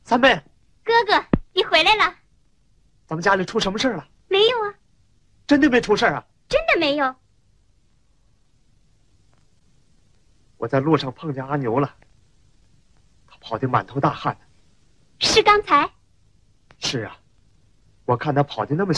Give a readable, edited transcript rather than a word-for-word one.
三妹， 哥哥，你回来了？ 咱们家里出什么事了？ 没有啊， 真的没出事啊？ 真的没有。 我在路上碰见阿牛了，他跑得满头大汗的。 是刚才？ 是啊，我看他跑得那么